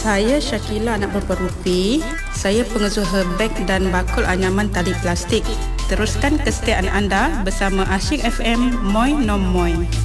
Saya Syakila anak Bapa Rupi. Saya pengusaha beg dan bakul anyaman tali plastik. Teruskan kesetiaan anda bersama Asyik FM Moi Nom Moi.